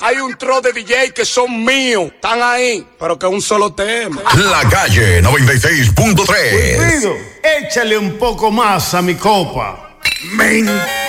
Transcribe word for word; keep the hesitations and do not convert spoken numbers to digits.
hay un tro de D J que son míos. Están ahí, pero que es un solo tema. La Calle noventa y seis punto tres. Échale un poco más a mi copa. Men.